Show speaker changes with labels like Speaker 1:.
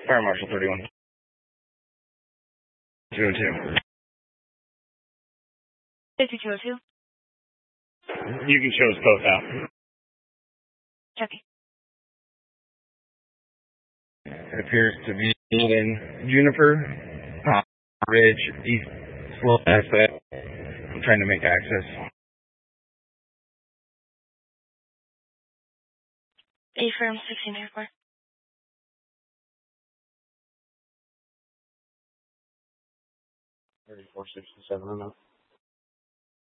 Speaker 1: Fire Marshal 31. 202.
Speaker 2: 5202.
Speaker 1: You can show us both out.
Speaker 2: Copy.
Speaker 1: It appears to be in Juniper, Ridge, East Slope. I'm trying to make access.
Speaker 2: A-firm 1694.
Speaker 1: 3467 enough.